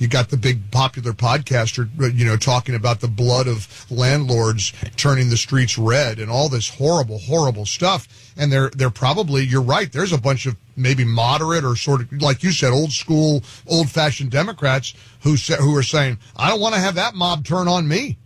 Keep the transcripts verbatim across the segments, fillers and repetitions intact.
you got the big popular podcaster, you know, talking about the blood of landlords turning the streets red and all this horrible, horrible stuff. And they're they're probably, you're right, there's a bunch of maybe moderate or sort of, like you said, old school, old fashioned Democrats who say, who are saying, I don't want to have that mob turn on me.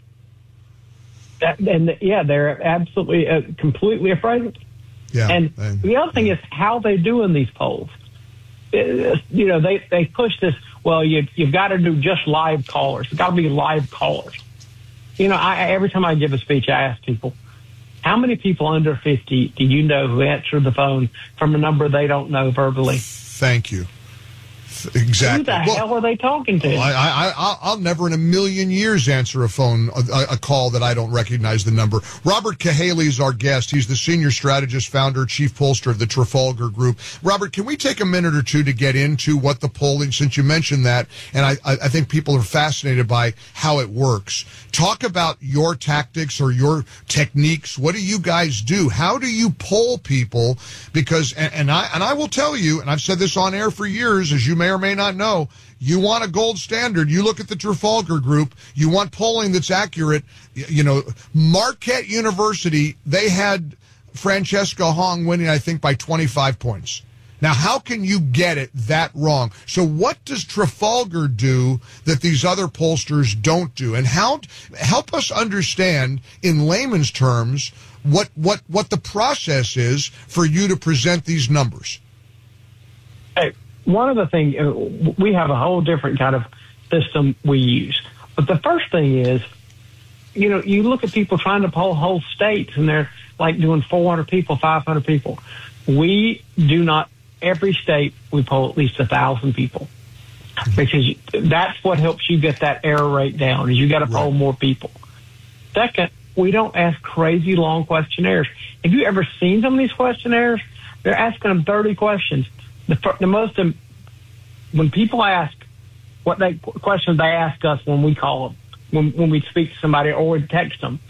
That, and yeah, they're absolutely, uh, completely afraid. Yeah. And, and the other thing is how they do in these polls. Uh, you know, they, they push this, well, you, you've got to do just live callers. It's got to be live callers. You know, I, every time I give a speech, I ask people, how many people under fifty do you know who answer the phone from a number they don't know verbally? Thank you. Exactly. Who the well, hell are they talking to? I, I, I, I'll never in a million years answer a phone, a, a call that I don't recognize the number. Robert Cahaly is our guest. He's the senior strategist, founder, chief pollster of the Trafalgar Group. Robert, can we take a minute or two to get into what the polling, since you mentioned that, and I, I think people are fascinated by how it works. Talk about your tactics or your techniques. What do you guys do? How do you poll people? Because, and, and I, and I will tell you, and I've said this on air for years, as you may or may not know, you want a gold standard. You look at the Trafalgar Group. You want polling that's accurate. You know, Marquette University, they had Francesca Hong winning, I think, by twenty-five points. Now, how can you get it that wrong? So what does Trafalgar do that these other pollsters don't do? And how help us understand in layman's terms what what what the process is for you to present these numbers. Hey, one of the things, uh, we have a whole different kind of system we use. But the first thing is, you know, you look at people trying to poll whole states, and they're like doing four hundred people, five hundred people. We do not, every state, we poll at least one thousand people. Because that's what helps you get that error rate down, is you got to poll Right. more people. Second, we don't ask crazy long questionnaires. Have you ever seen some of these questionnaires? They're asking them thirty questions. The, fir- the most, um, when people ask what they questions they ask us when we call them, when, when we speak to somebody or we text them,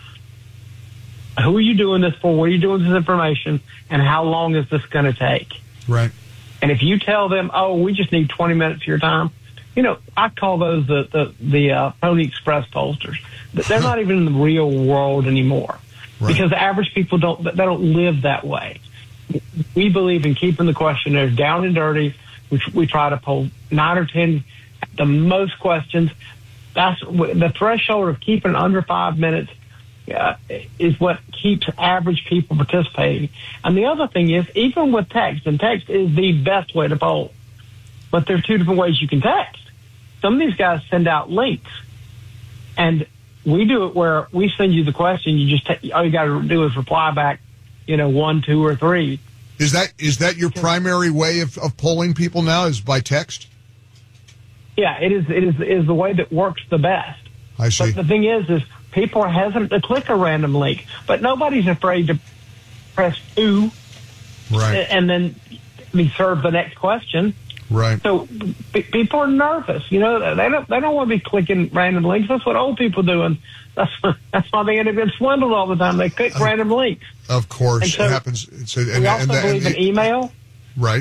who are you doing this for? What are you doing with this information? And how long is this going to take? Right. And if you tell them, oh, we just need twenty minutes of your time, you know, I call those the, the, the uh, Pony Express pollsters. They're not even in the real world anymore. Right. Because the average people don't, they don't live that way. We believe in keeping the questionnaires down and dirty. We, we try to poll nine or ten, the most questions. That's the threshold of keeping under five minutes uh, is what keeps average people participating. And the other thing is, even with text, and text is the best way to poll, but there are two different ways you can text. Some of these guys send out links, and we do it where we send you the question. You just take, all you got to do is reply back, you know, one, two, or three. Is that is that your primary way of, of polling people now, is by text? Yeah, it is. It is is the way that works the best. I see. But the thing is, is people are hesitant to click a random link, but nobody's afraid to press two, Right. and then be served the next question. Right. So p- people are nervous. You know, they don't they don't want to be clicking random links. That's what old people do, and that's that's why they end up getting swindled all the time. They click Uh, random links. Of course, And so it happens. It's a, and, We also and, and, believe in email. Right.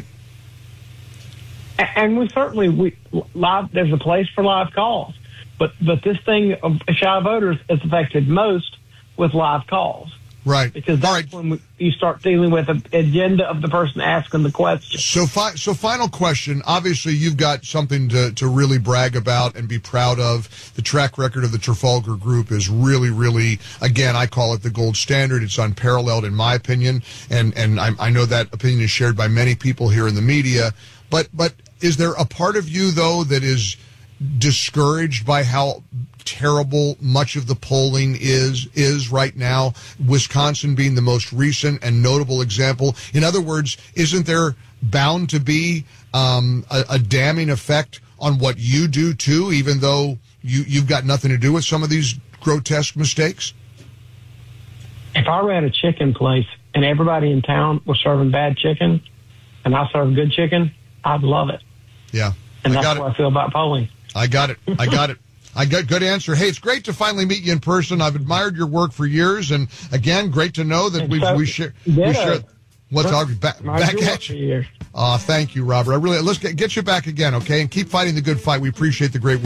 And we certainly, we live, there's a place for live calls, but but this thing of shy voters is affected most with live calls, Right. because All that's right. when we, you start dealing with the agenda of the person asking the question. So, fi- so final question. Obviously, you've got something to, to really brag about and be proud of. The track record of the Trafalgar Group is really, really, again, I call it the gold standard. It's unparalleled, in my opinion, and and I, I know that opinion is shared by many people here in the media. But but is there a part of you, though, that is discouraged by how terrible much of the polling is is right now, Wisconsin being the most recent and notable example? In other words, isn't there bound to be um, a, a damning effect on what you do too, even though you, you've got nothing to do with some of these grotesque mistakes? If I ran a chicken place and everybody in town was serving bad chicken and I served good chicken, I'd love it. Yeah, And I that's got what it. I feel about polling. I got it. I got it. I got good answer. Hey, it's great to finally meet you in person. I've admired your work for years, and again, great to know that And we so, we share. yeah. We share. What's our back, My back joy at for you? years. Uh, thank you, Robert. I really let's get, get you back again, okay? And keep fighting the good fight. We appreciate the great work.